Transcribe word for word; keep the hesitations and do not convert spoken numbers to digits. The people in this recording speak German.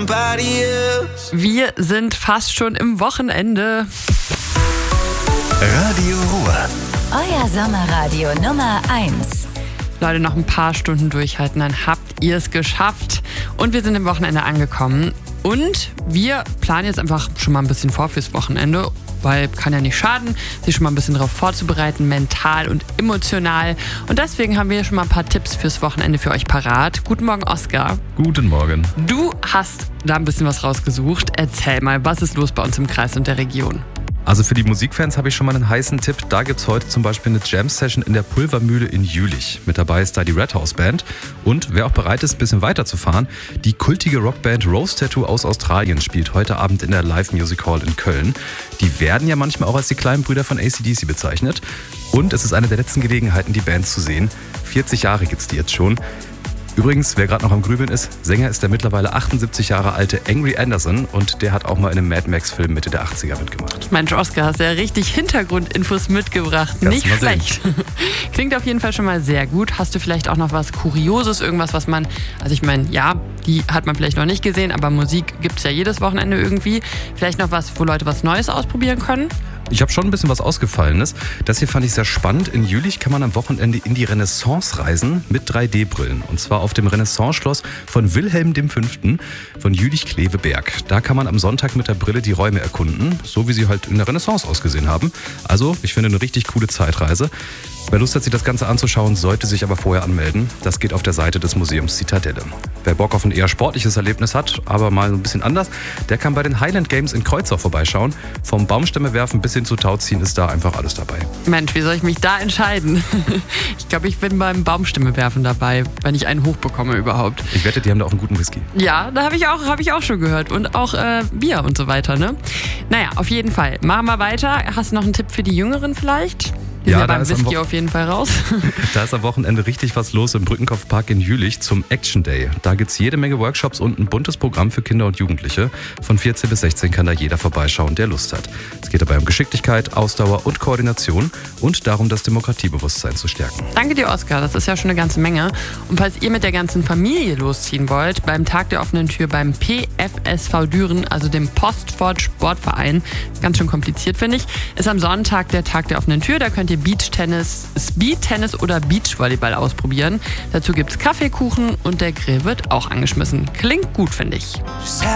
Wir sind fast schon im Wochenende. Radio Ruhr. Euer Sommerradio Nummer eins. Leute, noch ein paar Stunden durchhalten, dann habt ihr es geschafft. Und wir sind im Wochenende angekommen. Und wir planen jetzt einfach schon mal ein bisschen vor fürs Wochenende, weil kann ja nicht schaden, sich schon mal ein bisschen darauf vorzubereiten, mental und emotional. Und deswegen haben wir schon mal ein paar Tipps fürs Wochenende für euch parat. Guten Morgen, Oskar. Guten Morgen. Du hast da ein bisschen was rausgesucht. Erzähl mal, was ist los bei uns im Kreis und der Region? Also für die Musikfans habe ich schon mal einen heißen Tipp. Da gibt es heute zum Beispiel eine Jam-Session in der Pulvermühle in Jülich. Mit dabei ist da die Red House Band. Und wer auch bereit ist, ein bisschen weiterzufahren, die kultige Rockband Rose Tattoo aus Australien spielt heute Abend in der Live Music Hall in Köln. Die werden ja manchmal auch als die kleinen Brüder von A C D C bezeichnet. Und es ist eine der letzten Gelegenheiten, die Band zu sehen. vierzig Jahre gibt es die jetzt schon. Übrigens, wer gerade noch am Grübeln ist, Sänger ist der mittlerweile achtundsiebzig Jahre alte Angry Anderson und der hat auch mal in einem Mad Max-Film Mitte der achtziger mitgemacht. Mensch, Oskar, hast ja richtig Hintergrundinfos mitgebracht. Kannst Nicht schlecht. Klingt auf jeden Fall schon mal sehr gut. Hast du vielleicht auch noch was Kurioses, irgendwas, was man, also ich meine, ja, die hat man vielleicht noch nicht gesehen, aber Musik gibt es ja jedes Wochenende irgendwie. Vielleicht noch was, wo Leute was Neues ausprobieren können? Ich habe schon ein bisschen was Ausgefallenes. Das hier fand ich sehr spannend. In Jülich kann man am Wochenende in die Renaissance reisen mit drei D Brillen. Und zwar auf dem Renaissance-Schloss von Wilhelm der Fünfte von Jülich-Kleveberg. Da kann man am Sonntag mit der Brille die Räume erkunden, so wie sie halt in der Renaissance ausgesehen haben. Also, ich finde eine richtig coole Zeitreise. Wer Lust hat, sich das Ganze anzuschauen, sollte sich aber vorher anmelden. Das geht auf der Seite des Museums Zitadelle. Wer Bock auf ein eher sportliches Erlebnis hat, aber mal ein bisschen anders, der kann bei den Highland Games in Kreuzau vorbeischauen. Vom Baumstämme werfen bis hin zu Tauziehen ist da einfach alles dabei. Mensch, wie soll ich mich da entscheiden? Ich glaube, ich bin beim Baumstämme werfen dabei, wenn ich einen hochbekomme überhaupt. Ich wette, die haben da auch einen guten Whisky. Ja, da habe ich, auch, hab ich auch schon gehört. Und auch äh, Bier und so weiter, ne? Naja, auf jeden Fall. Machen wir weiter. Hast du noch einen Tipp für die Jüngeren vielleicht? Die Ja, sind ja da beim ist am Whisky Wo- auf jeden Fall raus. Da ist am Wochenende richtig was los im Brückenkopfpark in Jülich zum Action Day. Da gibt es jede Menge Workshops und ein buntes Programm für Kinder und Jugendliche. Von vierzehn bis sechzehn kann da jeder vorbeischauen, der Lust hat. Es geht dabei um Geschicklichkeit, Ausdauer und Koordination und darum, das Demokratiebewusstsein zu stärken. Danke dir, Oskar. Das ist ja schon eine ganze Menge. Und falls ihr mit der ganzen Familie losziehen wollt, beim Tag der offenen Tür beim P F S V Düren, also dem Postfort Sportverein, ganz schön kompliziert, finde ich, ist am Sonntag der Tag der offenen Tür. Da könnt ihr Beachtennis, Speedtennis oder Beachvolleyball ausprobieren. Dazu gibt's Kaffeekuchen und der Grill wird auch angeschmissen. Klingt gut, finde ich.